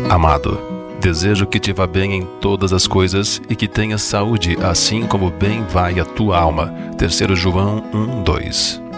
Amado, desejo que te vá bem em todas as coisas e que tenhas saúde, assim como bem vai a tua alma. 3 João 1:2.